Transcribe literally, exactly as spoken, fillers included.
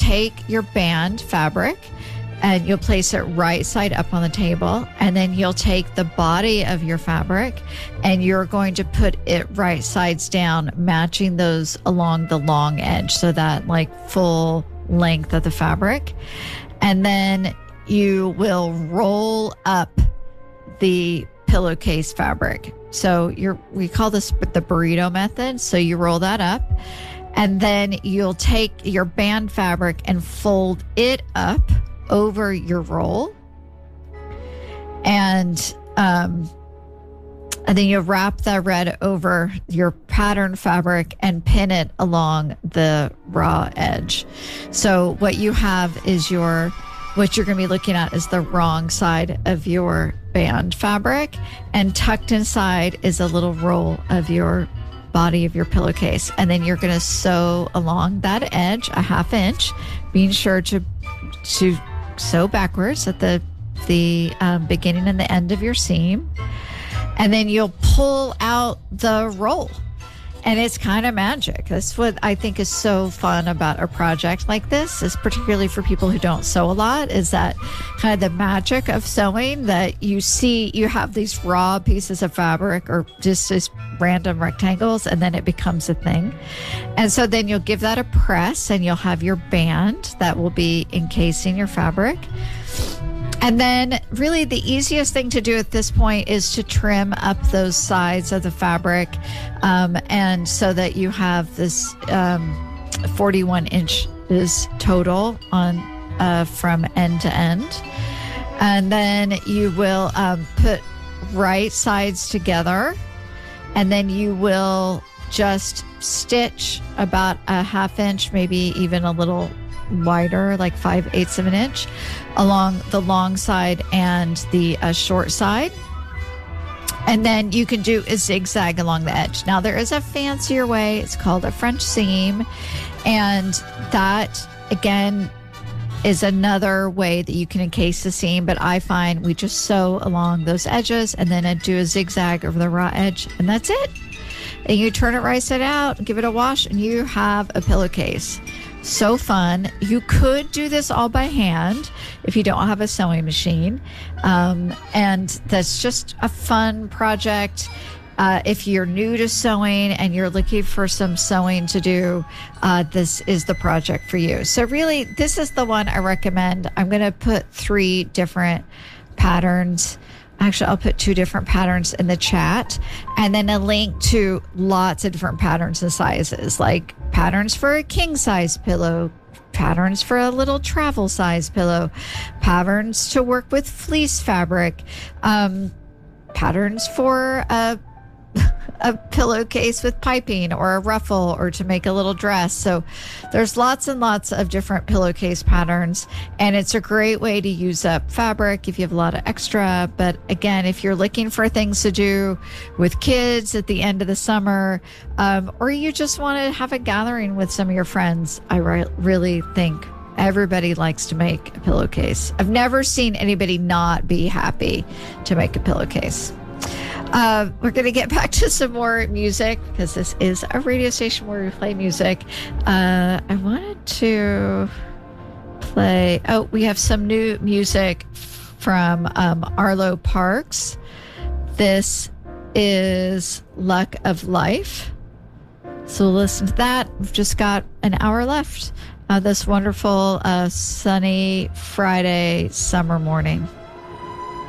take your band fabric and you'll place it right side up on the table. And then you'll take the body of your fabric and you're going to put it right sides down, matching those along the long edge. So that like full length of the fabric. And then you will roll up the pillowcase fabric. So you're, we call this the burrito method. So you roll that up and then you'll take your band fabric and fold it up over your roll. And, um, and then you wrap that red over your pattern fabric and pin it along the raw edge. So what you have is your, what you're going to be looking at is the wrong side of your band fabric, and tucked inside is a little roll of your body of your pillowcase. And then you're going to sew along that edge a half inch, being sure to, to sew backwards at the, the um, beginning and the end of your seam. And then you'll pull out the roll. And it's kind of magic. That's what I think is so fun about a project like this, is particularly for people who don't sew a lot, is that kind of the magic of sewing, that you see, you have these raw pieces of fabric or just as random rectangles, and then it becomes a thing. And so then you'll give that a press and you'll have your band that will be encasing your fabric. And then really the easiest thing to do at this point is to trim up those sides of the fabric. Um, and so that you have this um, forty-one inches total on uh, from end to end. And then you will um, put right sides together. And then you will just stitch about a half inch, maybe even a little wider, like five eighths of an inch, along the long side and the uh, short side. And then you can do a zigzag along the edge. Now there is a fancier way. It's called a French seam. And that, again, is another way that you can encase the seam. But I find we just sew along those edges and then I do a zigzag over the raw edge. And that's it. And you turn it right side out, give it a wash, and you have a pillowcase. So fun. You could do this all by hand if you don't have a sewing machine. Um, and that's just a fun project. Uh, if you're new to sewing and you're looking for some sewing to do, uh, this is the project for you. So really, this is the one I recommend. I'm going to put three different patterns. Actually, I'll put two different patterns in the chat, and then a link to lots of different patterns and sizes, like patterns for a king size pillow, patterns for a little travel size pillow, patterns to work with fleece fabric, um, patterns for a a pillowcase with piping or a ruffle, or to make a little dress. So there's lots and lots of different pillowcase patterns, and it's a great way to use up fabric if you have a lot of extra. But again, if you're looking for things to do with kids at the end of the summer, um, or you just want to have a gathering with some of your friends, I re- really think everybody likes to make a pillowcase. I've never seen anybody not be happy to make a pillowcase. Uh, we're going to get back to some more music, because this is a radio station where we play music. Uh, I wanted to play... Oh, we have some new music from um, Arlo Parks. This is Luck of Life. So we'll listen to that. We've just got an hour left. Uh, this wonderful uh, sunny Friday summer morning.